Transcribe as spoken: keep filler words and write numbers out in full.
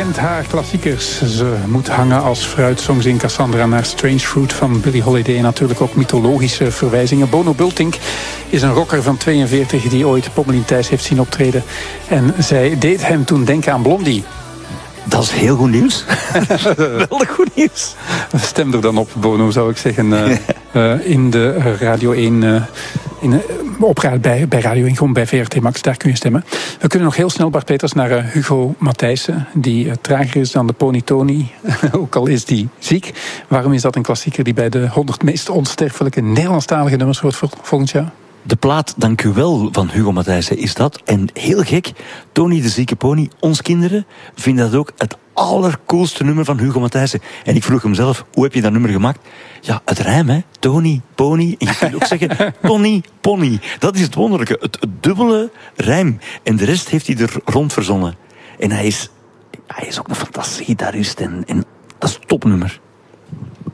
kent haar klassiekers. Ze moet hangen als fruitsongs in Cassandra naar Strange Fruit van Billie Holiday. En natuurlijk ook mythologische verwijzingen. Bono Bultink is een rocker van tweeënveertig die ooit Pommelien Thijs heeft zien optreden. En zij deed hem toen denken aan Blondie. Dat is heel goed nieuws. Wel goed nieuws. Stem er dan op, Bono, zou ik zeggen. Uh, uh, in de Radio één... Uh, in, uh, op, bij, bij Radio één, gewoon bij V R T Max, daar kun je stemmen. We kunnen nog heel snel, Bart Peters, naar uh, Hugo Matthijssen, die uh, trager is dan de Pony Tony, ook al is die ziek. Waarom is dat een klassieker die bij de honderd meest onsterfelijke Nederlandstalige nummers hoort volgend jaar? De plaat Dank u wel van Hugo Matthijssen is dat. En heel gek, Tony de Zieke Pony, ons kinderen, vinden dat ook het allercoolste nummer van Hugo Matthijssen. En ik vroeg hem zelf, hoe heb je dat nummer gemaakt? Ja, het rijm, hè. Tony, Pony. En je kunt ook zeggen, Tony, Pony. Dat is het wonderlijke. Het, het dubbele rijm. En de rest heeft hij er rond verzonnen. En hij is, hij is ook een fantastische gitarist. En, en dat is een topnummer.